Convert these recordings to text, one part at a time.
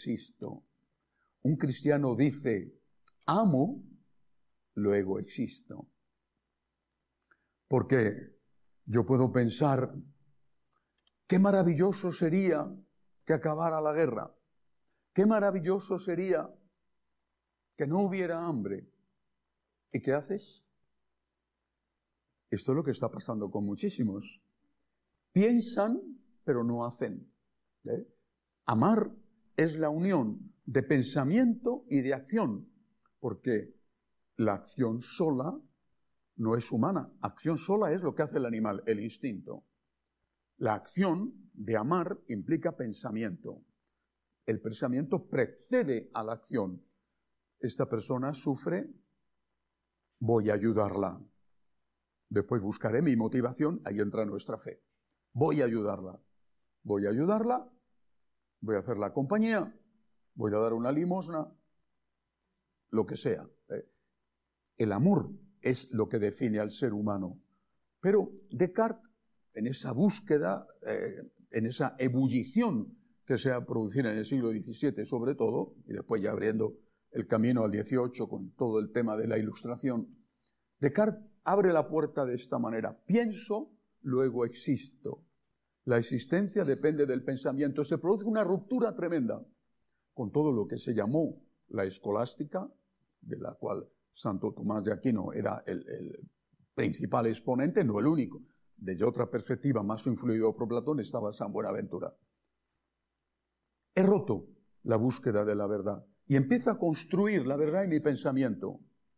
existo. Un cristiano dice, amo, luego existo. Porque yo puedo pensar, qué maravilloso sería que acabara la guerra. Qué maravilloso sería que no hubiera hambre. ¿Y qué haces? Esto es lo que está pasando con muchísimos. Piensan, pero no hacen. Amar es la unión de pensamiento y de acción, porque la acción sola no es humana. Acción sola es lo que hace el animal, el instinto. La acción de amar implica pensamiento. El pensamiento precede a la acción. Esta persona sufre, voy a ayudarla. Después buscaré mi motivación, ahí entra nuestra fe. Voy a ayudarla. Voy a ayudarla, voy a hacer la compañía, voy a dar una limosna, lo que sea. El amor es lo que define al ser humano. Pero Descartes, en esa búsqueda, en esa ebullición que se ha producido en el siglo XVII sobre todo, y después ya abriendo el camino al XVIII con todo el tema de la Ilustración, Descartes abre la puerta de esta manera. Pienso, luego existo. La existencia depende del pensamiento. Se produce una ruptura tremenda con todo lo que se llamó la escolástica, de la cual Santo Tomás de Aquino era el principal exponente, no el único. Desde otra perspectiva, más influido por Platón, estaba San Buenaventura. He roto la búsqueda de la verdad y empiezo a construir la verdad en mi pensamiento.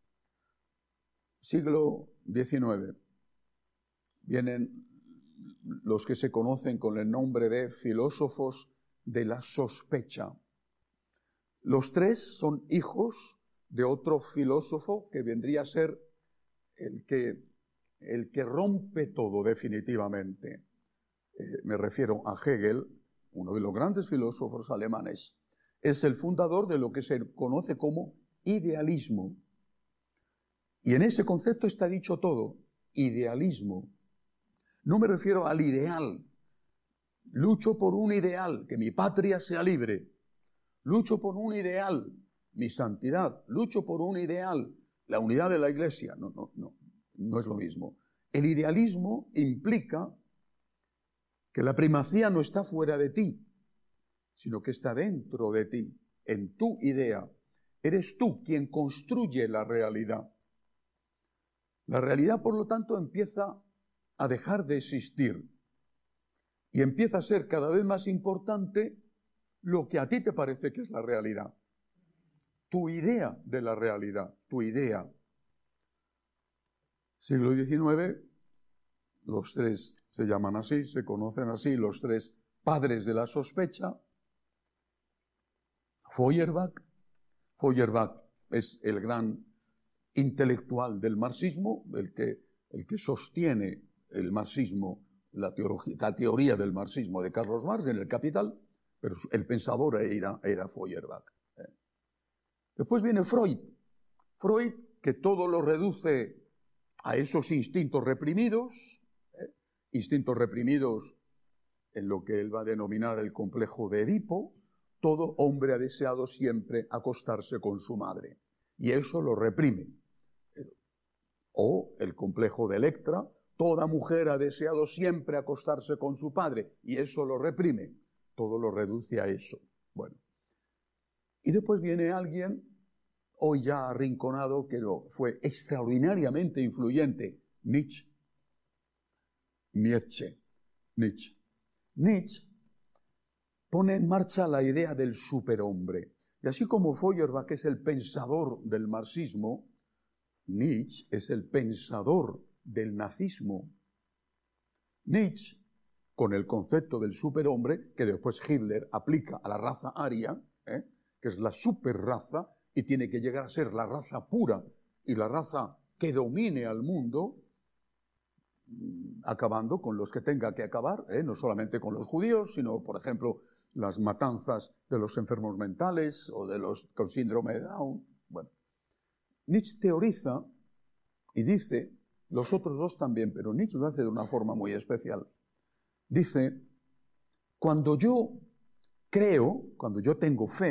Siglo XIX. Vienen los que se conocen con el nombre de filósofos de la sospecha. Los tres son hijos de otro filósofo que vendría a ser el que rompe todo definitivamente. Me refiero a Hegel, uno de los grandes filósofos alemanes. Es el fundador de lo que se conoce como idealismo. Y en ese concepto está dicho todo, idealismo. No me refiero al ideal. Lucho por un ideal, que mi patria sea libre. Lucho por un ideal, mi santidad. Lucho por un ideal, la unidad de la Iglesia. No es lo mismo. El idealismo implica que la primacía no está fuera de ti, sino que está dentro de ti, en tu idea. Eres tú quien construye la realidad. La realidad, por lo tanto, empieza a dejar de existir y empieza a ser cada vez más importante lo que a ti te parece que es la realidad. Tu idea de la realidad, tu idea. Siglo XIX, los tres se llaman así, se conocen así, los tres padres de la sospecha. Feuerbach es el gran intelectual del marxismo, el que sostiene el marxismo, la teoría del marxismo de Carlos Marx en el Capital, pero el pensador era Feuerbach. Después viene Freud, que todo lo reduce a esos instintos reprimidos en lo que él va a denominar el complejo de Edipo. Todo hombre ha deseado siempre acostarse con su madre, y eso lo reprime. O el complejo de Electra, toda mujer ha deseado siempre acostarse con su padre, y eso lo reprime. Todo lo reduce a eso. Bueno. Y después viene alguien, hoy ya arrinconado, que fue extraordinariamente influyente, Nietzsche. Nietzsche pone en marcha la idea del superhombre. Y así como Feuerbach es el pensador del marxismo, Nietzsche es el pensador del nazismo. Nietzsche, con el concepto del superhombre, que después Hitler aplica a la raza aria, que es la superraza, y tiene que llegar a ser la raza pura y la raza que domine al mundo, acabando con los que tenga que acabar, no solamente con los judíos, sino, por ejemplo, las matanzas de los enfermos mentales o de los con síndrome de Down. Bueno, Nietzsche teoriza y dice, los otros dos también, pero Nietzsche lo hace de una forma muy especial. Dice, cuando yo creo, cuando yo tengo fe,